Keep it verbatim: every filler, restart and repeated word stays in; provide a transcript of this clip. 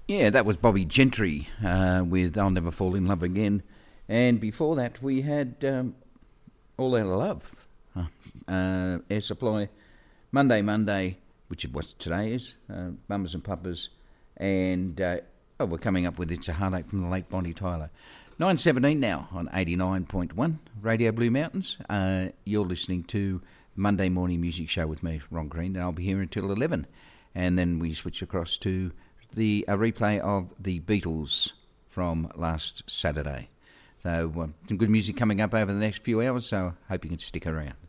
Yeah, that was Bobby Gentry uh, with I'll Never Fall in Love Again. And before that, we had um, All Out of Love, uh, Air Supply, Monday, Monday, which is what today is, uh, Mamas and Papas, and uh, oh, we're coming up with It's a Heartache from the late Bonnie Tyler. nine seventeen now on eighty-nine point one Radio Blue Mountains. Uh, you're listening to Monday Morning Music Show with me, Ron Green, and I'll be here until eleven. And then we switch across to the a replay of the Beatles from last Saturday. So uh, some good music coming up over the next few hours, so I hope you can stick around.